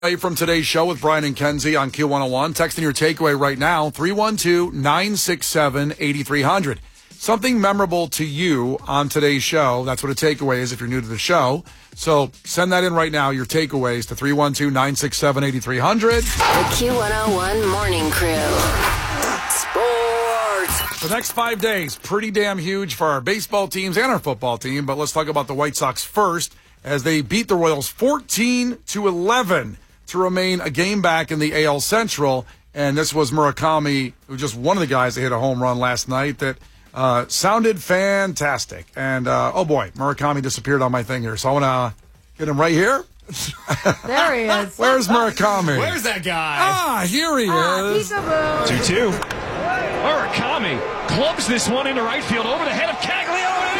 From today's show with Brian and Kenzie on Q101. Texting your takeaway right now, 312-967-8300. Something memorable to you on today's show. That's what a takeaway is if you're new to the show. So send that in right now, your takeaways, to 312-967-8300. The Q101 Morning Crew. Sports. The next 5 days, pretty damn huge for our baseball teams and our football team. But let's talk about the White Sox first, as they beat the Royals 14-11 to remain a game back in the AL Central. And this was Murakami, who was just one of the guys that hit a home run last night that sounded fantastic. And, oh boy, Murakami disappeared on my thing here. So I want to get him right here. There he is. Where's Murakami? Where's that guy? Ah, here he is. Peekaboo. 2-2. Murakami clubs this one into right field over the head of Caglione.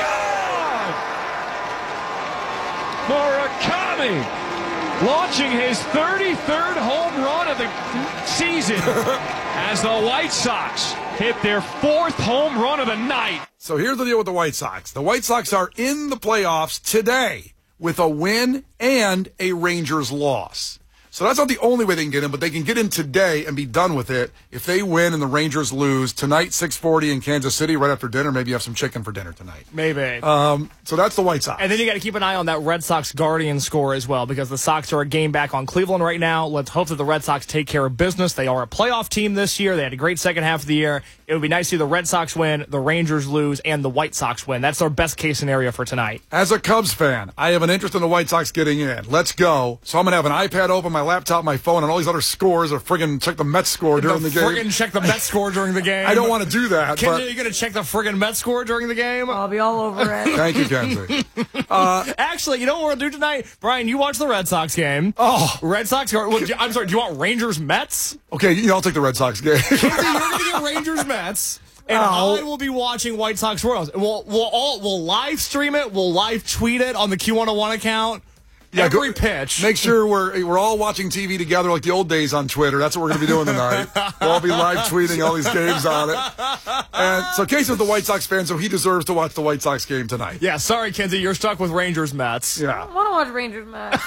It is gone! Murakami launching his 33rd home run of the season as the White Sox hit their 4th home run of the night. So here's the deal with the White Sox. The White Sox are in the playoffs today with a win and a Rangers loss. So that's not the only way they can get in, but they can get in today and be done with it if they win and the Rangers lose tonight, 6:40 in Kansas City, right after dinner. Maybe you have some chicken for dinner tonight. Maybe. So that's the White Sox. And then you got to keep an eye on that Red Sox-Guardians score as well, because the Sox are a game back on Cleveland right now. Let's hope that the Red Sox take care of business. They are a playoff team this year. They had a great second half of the year. It would be nice to see the Red Sox win, the Rangers lose, and the White Sox win. That's our best-case scenario for tonight. As a Cubs fan, I have an interest in the White Sox getting in. Let's go. So I'm going to have an iPad open, my laptop, my phone, and all these other scores, or friggin' check the Mets score during the game. Friggin' check the Mets score during the game. I don't want to do that. Kenzie, are you going to check the friggin' Mets score during the game? I'll be all over it. Thank you, Kenzie. Actually, you know what we'll do tonight? Brian, you watch the Red Sox game. Oh. Red Sox. Well, I'm sorry, do you want Rangers-Mets? Okay, I'll take the Red Sox game. Kenzie, you're going to get Rangers-Mets. And I will be watching White Sox Royals. We'll live stream it. We'll live tweet it on the Q101 account. Yeah, every pitch. Make sure we're all watching TV together like the old days on Twitter. That's what we're going to be doing tonight. We'll all be live tweeting all these games on it. And so Casey is the White Sox fan, so he deserves to watch the White Sox game tonight. Yeah, sorry, Kenzie, you're stuck with Rangers-Mets. Yeah. I want to watch Rangers-Mets.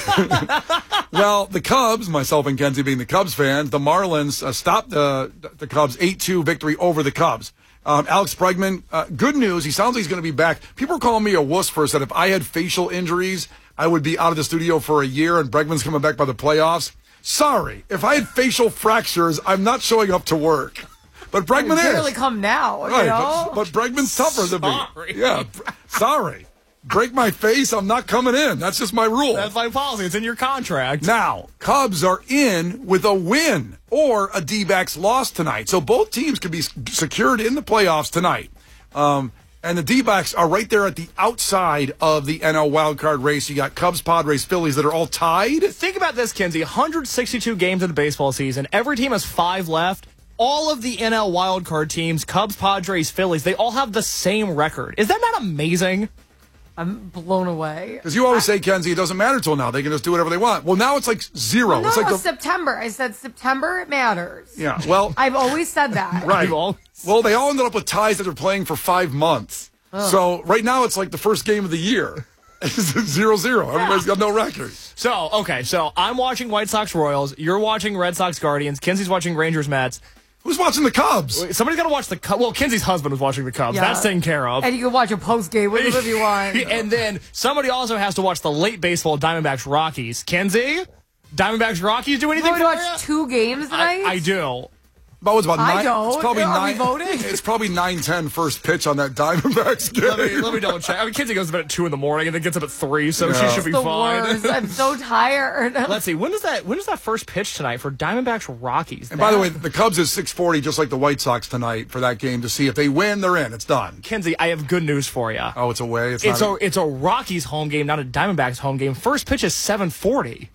Well, the Cubs, myself and Kenzie being the Cubs fans, the Marlins stopped the Cubs' 8-2 victory over the Cubs. Alex Bregman, good news. He sounds like he's going to be back. People are calling me a wuss for that if I had facial injuries, I would be out of the studio for a year, and Bregman's coming back by the playoffs. Sorry. If I had facial fractures, I'm not showing up to work. But Bregman is. Barely come now, right, you know? But Bregman's tougher than me. Sorry. Yeah, sorry. Break my face, I'm not coming in. That's just my rule. That's my policy. It's in your contract. Now, Cubs are in with a win or a D-backs loss tonight. So both teams could be secured in the playoffs tonight. And the D-backs are right there at the outside of the NL wildcard race. You got Cubs, Padres, Phillies that are all tied. Think about this, Kenzie. 162 games in the baseball season. Every team has 5 left. All of the NL wildcard teams, Cubs, Padres, Phillies, they all have the same record. Is that not amazing? I'm blown away. Because you always say, Kenzie, it doesn't matter till now. They can just do whatever they want. Well, now it's like zero. No, it's like September. I said September, it matters. Yeah, well. I've always said that. Right. Well, they all ended up with ties that they're playing for 5 months. Oh. So right now it's like the first game of the year. It's 0-0. Everybody's got no record. So I'm watching White Sox Royals. You're watching Red Sox Guardians. Kenzie's watching Rangers Mets. Who's watching the Cubs? Somebody's got to watch the Cubs. Well, Kenzie's husband was watching the Cubs. Yeah. That's taken care of. And you can watch a post-game whatever you want. And then somebody also has to watch the late baseball Diamondbacks Rockies. Kenzie, Diamondbacks Rockies do anything for you? You watch 2 games tonight? I do. But it's about 9. I don't. It's probably Are 9. we voting? It's probably 9:10 first pitch on that Diamondbacks game. Let me double check. I mean, Kenzie goes to bed at 2 in the morning and then gets up at 3, so Yeah. she should be the fine. Worst. I'm so tired. Let's see. When is that first pitch tonight for Diamondbacks Rockies? And by the way, the Cubs is 6:40, just like the White Sox tonight for that game to see if they win, they're in. It's done. Kenzie, I have good news for you. Oh, it's away. It's a Rockies home game, not a Diamondbacks home game. First pitch is 7:40.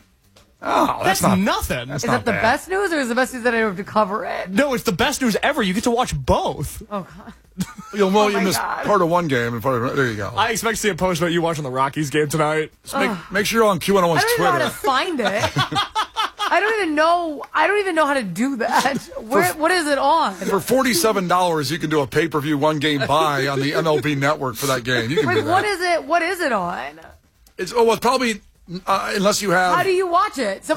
Oh, that's not nothing. That's is not that the bad. best news, or is the best news that I don't have to cover it? No, it's the best news ever. You get to watch both. Oh, God. You my missed God. part of one game and part of there you go. I expect to see a post about you watching the Rockies game tonight. Make sure you're on Q101's I don't even know how Twitter. to find it. I don't even know how to do that. What is it on? For $47, you can do a pay-per-view one-game buy on the MLB network for that game. You can do that. What is it on? It's probably unless you have. How do you watch it?